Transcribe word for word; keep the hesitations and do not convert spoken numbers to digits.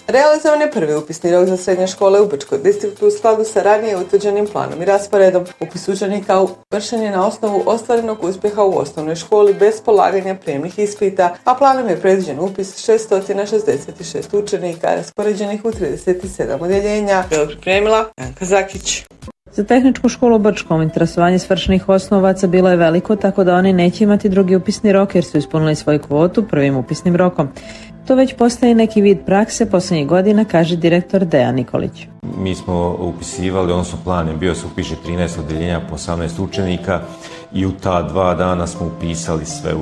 Realizovan je prvi upisni rok za srednje škole u Brčkoj distriktu u skladu sa ranije utvrđenim planom i rasporedom. Upis učenika vršen je na osnovu ostvarenog uspjeha u osnovnoj školi bez polaganja prijemnih ispita, a planom je predviđen upis šesto šezdeset šest učenika raspoređenih u trideset sedam odjeljenja. Bilo pripremila Janka Zakić. Za tehničku školu u Brčkom interesovanje svršenih osnovaca bilo je veliko, tako da oni neće imati drugi upisni rok jer su ispunili svoju kvotu prvim upisnim rokom. To već postaje neki vid prakse posljednjih godina, kaže direktor Dejan Nikolić. Mi smo upisivali, odnosno plan je bio da se upiše trinaest odjeljenja po osamnaest učenika i u ta dva dana smo upisali sve